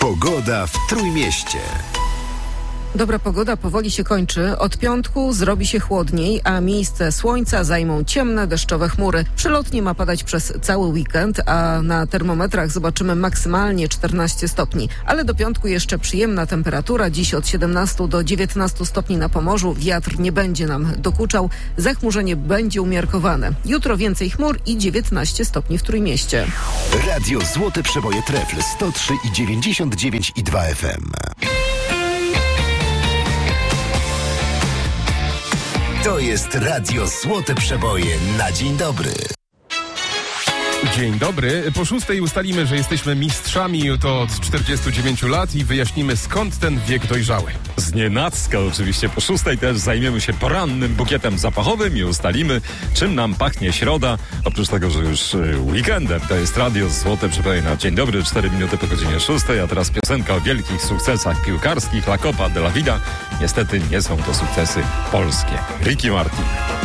Pogoda w Trójmieście. Dobra pogoda powoli się kończy. Od piątku zrobi się chłodniej, a miejsce słońca zajmą ciemne, deszczowe chmury. Przelotnie ma padać przez cały weekend, a na termometrach zobaczymy maksymalnie 14 stopni. Ale do piątku jeszcze przyjemna temperatura. Dziś od 17 do 19 stopni na Pomorzu. Wiatr nie będzie nam dokuczał. Zachmurzenie będzie umiarkowane. Jutro więcej chmur i 19 stopni w Trójmieście. Radio Złote Przeboje Trefl 103,99,2 FM. To jest Radio Złote Przeboje na dzień dobry. Dzień dobry. Po 6 ustalimy, że jesteśmy mistrzami to od 49 lat i wyjaśnimy, skąd ten wiek dojrzały. Znienacka oczywiście. Po 6 też zajmiemy się porannym bukietem zapachowym i ustalimy, czym nam pachnie środa. Oprócz tego, że już weekendem. To jest Radio Złote Przeboje na dzień dobry. 4 minuty po godzinie 6. A teraz piosenka o wielkich sukcesach piłkarskich La Copa de la Vida. Niestety nie są to sukcesy polskie. Ricky Martin.